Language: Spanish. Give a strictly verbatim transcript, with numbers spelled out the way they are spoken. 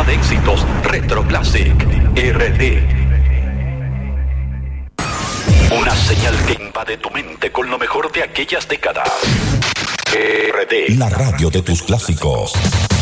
de éxitos Retro Classic R D. Una señal que invade tu mente con lo mejor de aquellas décadas. R D. La radio de tus clásicos.